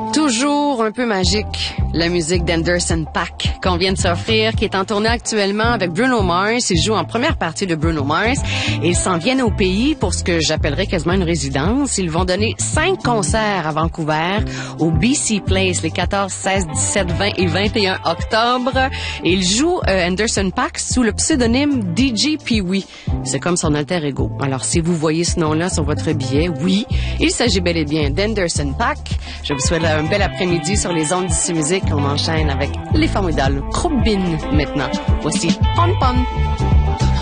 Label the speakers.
Speaker 1: Toujours un peu magique, la musique d'Anderson .Paak qu'on vient de s'offrir, qui est en tournée actuellement avec Bruno Mars. Il joue en première partie de Bruno Mars et ils s'en viennent au pays pour ce que j'appellerais quasiment une résidence. Ils vont donner 5 concerts à Vancouver, au BC Place, les 14, 16, 17, 20 et 21 octobre. Et il joue Anderson .Paak sous le pseudonyme DJ Pee-wee. C'est comme son alter ego. Alors, si vous voyez ce nom-là sur votre billet, oui, il s'agit bel et bien d'Anderson .Paak. Je vous souhaite un bel après-midi sur les ondes d'ici musique. On enchaîne avec les formidables Chrobine maintenant. Voici Pon Pon.